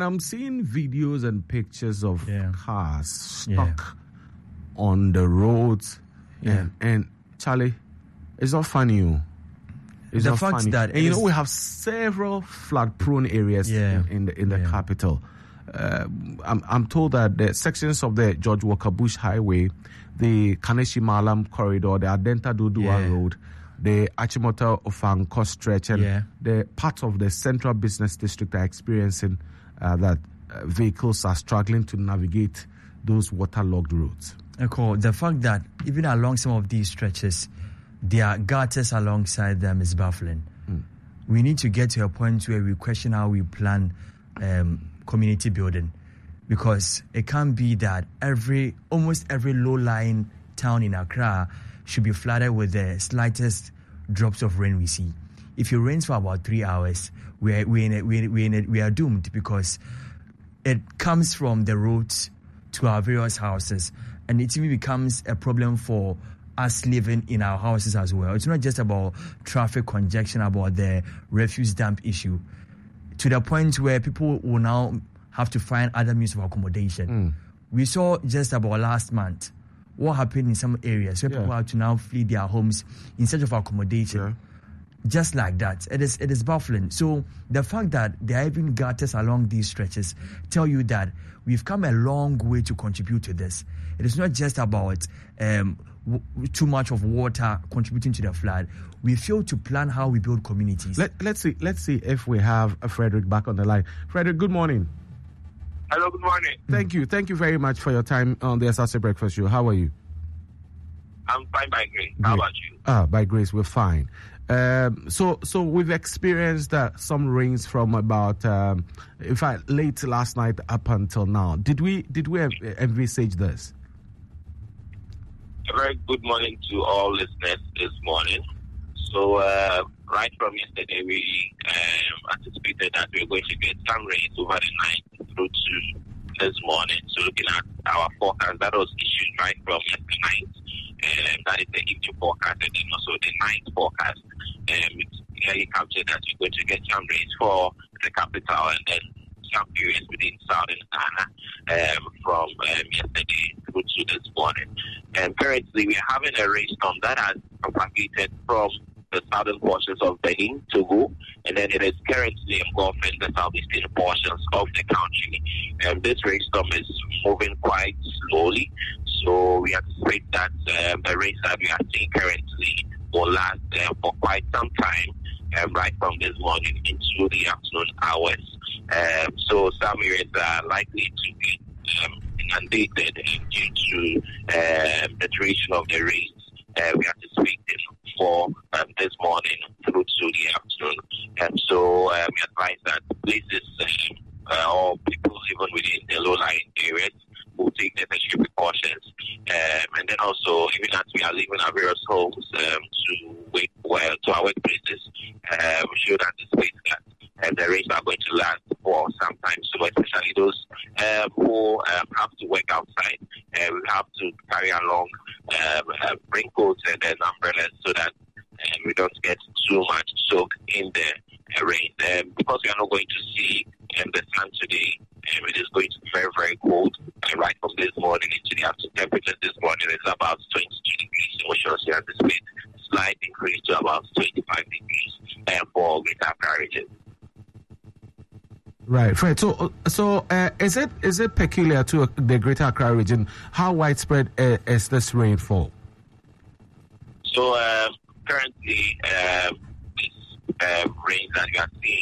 And I'm seeing videos and pictures of cars stuck on the roads. And Charlie, it's not funny. It's the not fact funny. that and we have several flood-prone areas in the capital. I'm told that the sections of the George Walker Bush Highway, the Kaneshi Malam corridor, the Adenta Dudua Road, the Achimota Ofanko stretch, and the part of the Central Business District are experiencing that vehicles are struggling to navigate those waterlogged roads. The fact that even along some of these stretches, there are gutters alongside them is baffling. We need to get to a point where we question how we plan community building, because it can't be that almost every low-lying town in Accra should be flooded with the slightest drops of rain we see. If it rains for about 3 hours, we are doomed, because it comes from the roads to our various houses, and it even becomes a problem for us living in our houses as well. It's not just about traffic congestion, about the refuse dump issue, to the point where people will now have to find other means of accommodation. We saw just about last month what happened in some areas where people have to now flee their homes in search of accommodation. Just like that. It is baffling. So the fact that there are even gutters along these stretches tell you that we've come a long way to contribute to this. It is not just about too much of water contributing to the flood. We fail to plan how we build communities. Let's see if we have Frederick back on the line. Frederick, good morning. Hello, good morning. Thank you very much for your time on the SRC Breakfast Show. How are you? I'm fine, by grace. How about you? By grace, we're fine. So we've experienced some rains from about, in fact, late last night up until now. Did we envisage this? A very good morning to all listeners this morning. So right from yesterday, we anticipated that we were going to get some rains over the night through to this morning. So looking at our forecast, that was issued right from yesterday night. That is the evening forecast, and then also the night forecast. It's clearly captured that we're going to get some rains for the capital, and then some periods within southern Ghana from yesterday through to this morning. And currently, we're having a rainstorm that has propagated from the southern portions of Benin, Togo, and then it is currently engulfing the southeastern portions of the country. And this rainstorm is moving quite slowly, so we anticipate that the rains that we are seeing currently will last for quite some time, right from this morning into the afternoon hours. So some areas are likely to be inundated due to the duration of the rains. We are anticipating for this morning through to the afternoon. So we advise that places or people even within the low-lying areas will take necessary precautions. And then also, even as we are leaving our various homes to our workplaces, we should anticipate that the rains are going to last for some time. So especially those who have to work outside, we have to carry along raincoats and then umbrellas so that we don't get too much soak in the rain. Because we are not going to see the sun today, it is going to be very, very cold. Right from this morning into the afternoon, temperature this morning is about 22 degrees. So we should anticipate a slight increase to about 25 degrees for Greater Accra region. Right, Fred. So is it peculiar to the Greater Accra region? How widespread is this rainfall? So currently, this rain that you are seeing